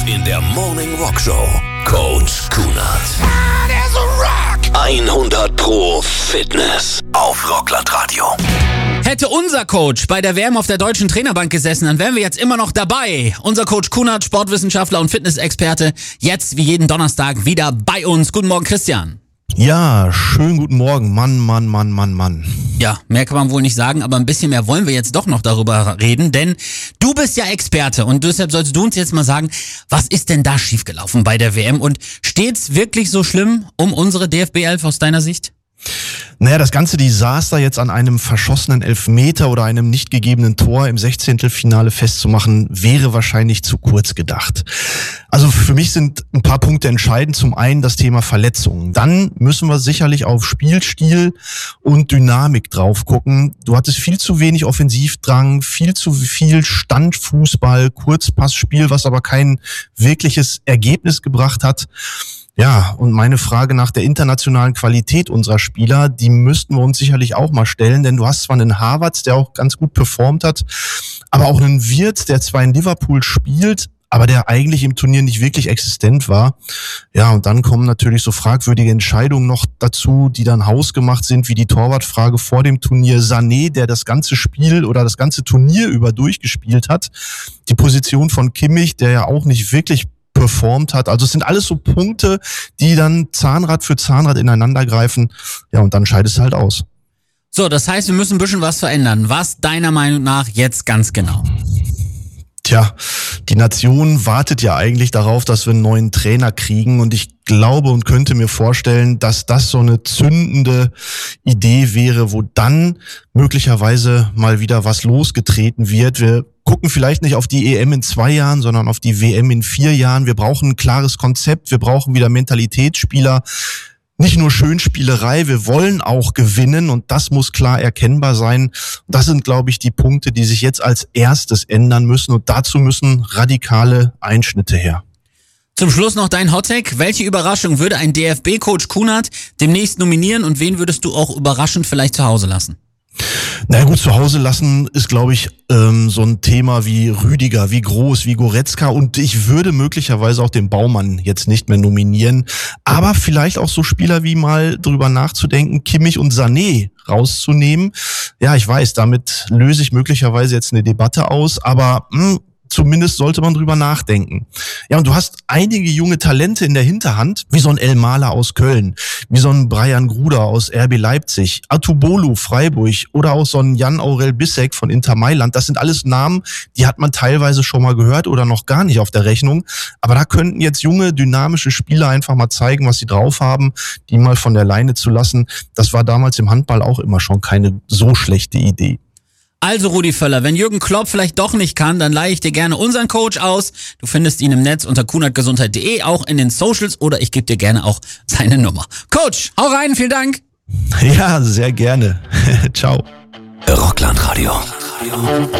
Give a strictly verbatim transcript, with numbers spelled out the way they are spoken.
In der Morning Rock Show. Coach Kunert. hundert Pro Fitness. Auf Rockland Radio. Hätte unser Coach bei der W M auf der Deutschen Trainerbank gesessen, dann wären wir jetzt immer noch dabei. Unser Coach Kunert, Sportwissenschaftler und Fitnessexperte, jetzt wie jeden Donnerstag wieder bei uns. Guten Morgen, Christian. Ja, schönen guten Morgen. Mann, Mann, Mann, Mann, Mann. Ja, mehr kann man wohl nicht sagen, aber ein bisschen mehr wollen wir jetzt doch noch darüber reden, denn du bist ja Experte und deshalb sollst du uns jetzt mal sagen, was ist denn da schiefgelaufen bei der W M und steht's wirklich so schlimm um unsere D F B elf aus deiner Sicht? Naja, das ganze Desaster jetzt an einem verschossenen Elfmeter oder einem nicht gegebenen Tor im Sechzehntelfinale festzumachen, wäre wahrscheinlich zu kurz gedacht. Also für mich sind ein paar Punkte entscheidend. Zum einen das Thema Verletzungen. Dann müssen wir sicherlich auf Spielstil und Dynamik drauf gucken. Du hattest viel zu wenig Offensivdrang, viel zu viel Standfußball, Kurzpassspiel, was aber kein wirkliches Ergebnis gebracht hat. Ja, und meine Frage nach der internationalen Qualität unserer Spieler, die müssten wir uns sicherlich auch mal stellen, denn du hast zwar einen Havertz, der auch ganz gut performt hat, aber auch einen Wirtz, der zwar in Liverpool spielt, aber der eigentlich im Turnier nicht wirklich existent war. Ja, und dann kommen natürlich so fragwürdige Entscheidungen noch dazu, die dann hausgemacht sind, wie die Torwartfrage vor dem Turnier. Sané, der das ganze Spiel oder das ganze Turnier über durchgespielt hat. Die Position von Kimmich, der ja auch nicht wirklich performt hat. Also es sind alles so Punkte, die dann Zahnrad für Zahnrad ineinander greifen. Ja, und dann scheidest du halt aus. So, das heißt, wir müssen ein bisschen was verändern. Was deiner Meinung nach jetzt ganz genau? Tja, die Nation wartet ja eigentlich darauf, dass wir einen neuen Trainer kriegen und ich glaube und könnte mir vorstellen, dass das so eine zündende Idee wäre, wo dann möglicherweise mal wieder was losgetreten wird. Wir gucken vielleicht nicht auf die E M in zwei Jahren, sondern auf die W M in vier Jahren. Wir brauchen ein klares Konzept, wir brauchen wieder Mentalitätsspieler. Nicht nur Schönspielerei, wir wollen auch gewinnen und das muss klar erkennbar sein. Das sind, glaube ich, die Punkte, die sich jetzt als erstes ändern müssen und dazu müssen radikale Einschnitte her. Zum Schluss noch dein Hottag. Welche Überraschung würde ein D F B-Coach Kunert demnächst nominieren und wen würdest du auch überraschend vielleicht zu Hause lassen? Na gut, zu Hause lassen ist, glaube ich, ähm, so ein Thema wie Rüdiger, wie Groß, wie Goretzka und ich würde möglicherweise auch den Baumann jetzt nicht mehr nominieren, aber vielleicht auch so Spieler wie mal drüber nachzudenken, Kimmich und Sané rauszunehmen. Ja, ich weiß, damit löse ich möglicherweise jetzt eine Debatte aus, aber mh, zumindest sollte man drüber nachdenken. Ja, und du hast einige junge Talente in der Hinterhand, wie so ein El Mahler aus Köln, wie so ein Brian Gruder aus R B Leipzig, Atubolu Freiburg oder auch so ein Jan-Aurel Bissek von Inter Mailand. Das sind alles Namen, die hat man teilweise schon mal gehört oder noch gar nicht auf der Rechnung. Aber da könnten jetzt junge, dynamische Spieler einfach mal zeigen, was sie drauf haben, die mal von der Leine zu lassen. Das war damals im Handball auch immer schon keine so schlechte Idee. Also Rudi Völler, wenn Jürgen Klopp vielleicht doch nicht kann, dann leihe ich dir gerne unseren Coach aus. Du findest ihn im Netz unter kunertgesundheit punkt de, auch in den Socials oder ich gebe dir gerne auch seine Nummer. Coach, hau rein, vielen Dank. Ja, sehr gerne. Ciao. Rockland Radio.